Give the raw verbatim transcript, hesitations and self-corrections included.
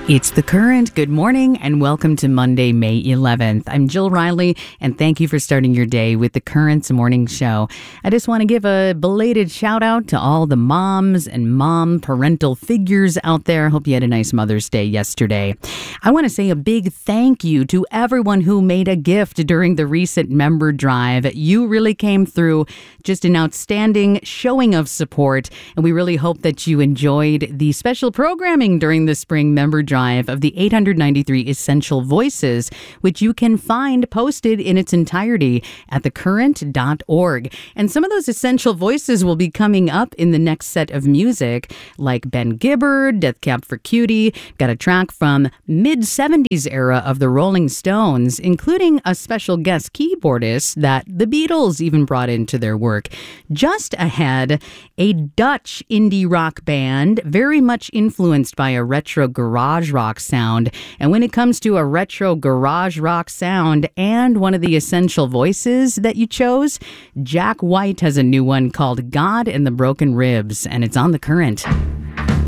It's The Current. Good morning and welcome to Monday, May eleventh. I'm Jill Riley and thank you for starting your day with The Current's morning show. I just want to give a belated shout out to all the moms and mom parental figures out there. Hope you had a nice Mother's Day yesterday. I want to say a big thank you to everyone who made a gift during the recent member drive. You really came through, just an outstanding showing of support, and we really hope that you enjoyed the special programming during the spring member drive. Drive of the eight hundred ninety-three Essential Voices, which you can find posted in its entirety at the current dot org. And some of those essential voices will be coming up in the next set of music, like Ben Gibbard, Death Cab for Cutie, got a track from mid-seventies era of the Rolling Stones, including a special guest keyboardist that the Beatles even brought into their work. Just ahead, a Dutch indie rock band, very much influenced by a retro garage rock sound. And when it comes to a retro garage rock sound and one of the essential voices that you chose, Jack White has a new one called God and the Broken Ribs, and it's on The Current.